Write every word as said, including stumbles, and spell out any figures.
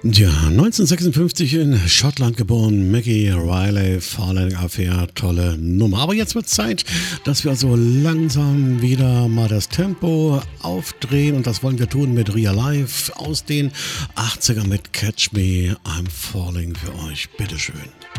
Ja, neunzehnhundertsechsundfünfzig in Schottland geboren, Maggie Riley, Falling Affair, tolle Nummer. Aber jetzt wird Zeit, dass wir so langsam wieder mal das Tempo aufdrehen und das wollen wir tun mit Real Life aus den achtziger mit Catch Me, I'm Falling für euch. Bitteschön.